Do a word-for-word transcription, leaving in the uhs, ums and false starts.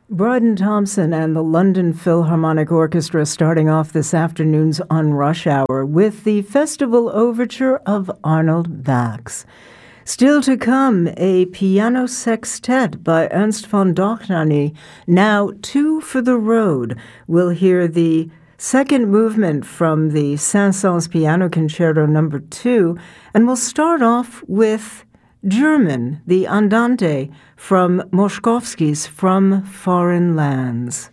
Bryden Thompson and the London Philharmonic Orchestra starting off this afternoon's On Rush Hour with the Festival Overture of Arnold Bax. Still to come, a piano sextet by Ernst von Dohnanyi, now Two for the Road. We'll hear the second movement from the Saint-Saëns Piano Concerto number two, and we'll start off with German, the Andante from Moszkowski's From Foreign Lands.